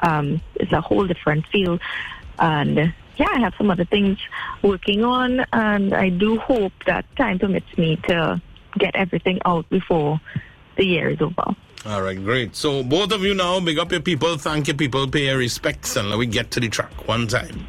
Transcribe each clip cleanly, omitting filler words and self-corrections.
it's a whole different feel. And yeah, I have some other things working on, and I do hope that time permits me to get everything out before the year is over. All right, great. So both of you now, big up your people, thank your people, pay your respects, and let we get to the track one time.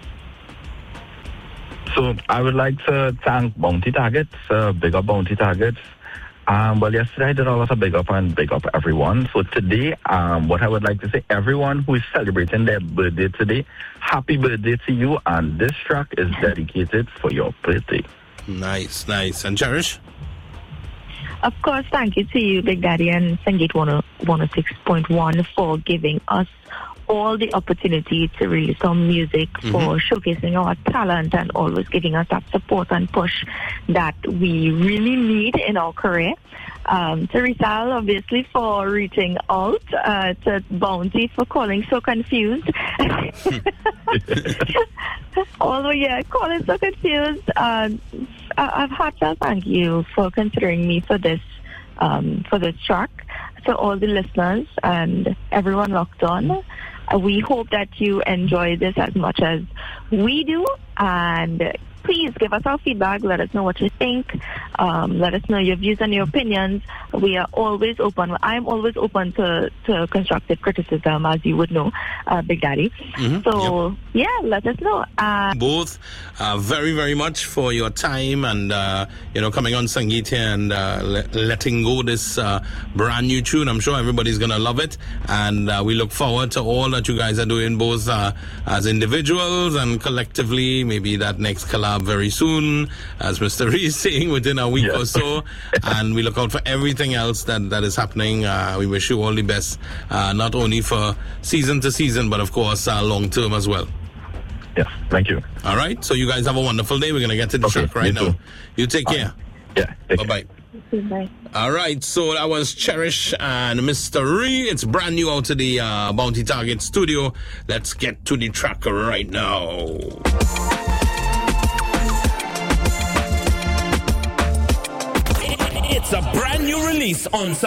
So I would like to thank Bounty Targets, big up Bounty Targets. Well, yesterday I did a lot of big up and big up everyone. So today, what I would like to say, everyone who is celebrating their birthday today, happy birthday to you, and this track is dedicated for your birthday. Nice, nice. And Cherish? Of course, thank you to you, Big Daddy and Sangeet 106.1 for giving us all the opportunity to release our music, for showcasing our talent and always giving us that support and push that we really need in our career. To Rizal, obviously, for reaching out, to Bounty for calling So Confused. Although, yeah, calling So Confused. I've heartfelt thank you for considering me for this track. To all the listeners and everyone locked on, we hope that you enjoy this as much as we do, and please give us our feedback. Let us know what you think. Let us know your views and your opinions. We are always open. I'm always open to constructive criticism, as you would know, Big Daddy. So, yeah, let us know. Both very, very much for your time and, coming on Sangeet here and letting go this brand new tune. I'm sure everybody's going to love it. And we look forward to all that you guys are doing, both as individuals and collectively. Maybe that next collab very soon, as Mr. Ree is saying, within a week or so. And we look out for everything else that is happening. We wish you all the best, not only for season to season, but of course long term as well. Yes, thank you. All right, so you guys have a wonderful day. We're going to get to the track right now. You take care. Yeah, bye-bye. Bye. All right, so that was Cherish and Mr. Ree. It's brand new out to the Bounty Target studio. Let's get to the track right now. It's a brand new release on